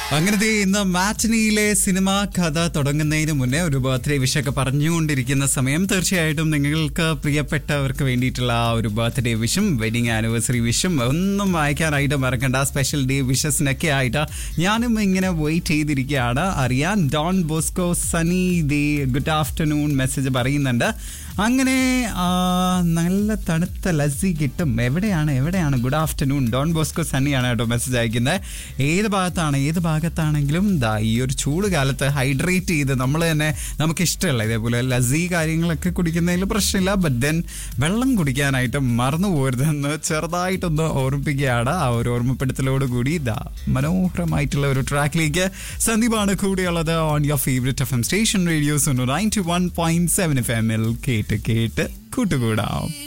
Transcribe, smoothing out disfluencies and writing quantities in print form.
അങ്ങനത്തെ ഇന്ന് മാറ്റിനിയിലെ സിനിമ കഥ തുടങ്ങുന്നതിന് മുന്നേ ഒരു ബർത്ത്ഡേ വിഷൊക്കെ പറഞ്ഞുകൊണ്ടിരിക്കുന്ന സമയം തീർച്ചയായിട്ടും നിങ്ങൾക്ക് പ്രിയപ്പെട്ടവർക്ക് വേണ്ടിയിട്ടുള്ള ആ ഒരു ബർത്ത്ഡേ വിഷും വെഡിങ് ആനിവേഴ്സറി വിഷും ഒന്നും വായിക്കാനായിട്ട് മറക്കണ്ട. സ്പെഷ്യൽ ഡേ വിഷസിനൊക്കെ ആയിട്ട് ഞാനും ഇങ്ങനെ വെയിറ്റ് ചെയ്തിരിക്കുകയാണ്. അറിയാൻ ഡോൺ ബോസ്കോ സണി ദേ ഗുഡ് ആഫ്റ്റർനൂൺ മെസ്സേജ് പറയുന്നുണ്ട്. അങ്ങനെ നല്ല തണുത്ത ലസ്സി കിട്ടും. എവിടെയാണ് ഗുഡ് ആഫ്റ്റർനൂൺ ഡോൺ ബോസ്കോ സണ്ണിയാണ് കേട്ടോ മെസ്സേജ് അയക്കുന്നത്. ഏത് ഭാഗത്താണെങ്കിലും ഈ ഒരു ചൂട് കാലത്ത് ഹൈഡ്രേറ്റ് ചെയ്ത് നമ്മൾ തന്നെ നമുക്ക് ഇഷ്ടമല്ല ഇതേപോലെ ലസ്സി കാര്യങ്ങളൊക്കെ കുടിക്കുന്നതിൽ പ്രശ്നമില്ല. ബട്ട് ദെൻ വെള്ളം കുടിക്കാനായിട്ട് മറന്നു പോരുതെന്ന് ചെറുതായിട്ടൊന്ന് ഓർമ്മിപ്പിക്കുകയാണ്. ആ ഒരു ഓർമ്മപ്പെടുത്തലോട് കൂടി മനോഹരമായിട്ടുള്ള ഒരു ട്രാക്കിലേക്ക് സന്ദീപാണ് കൂടെയുള്ളത് on your favourite FM station radio 91.7 FM കേട്ട് കൂട്ടുകൂടാം.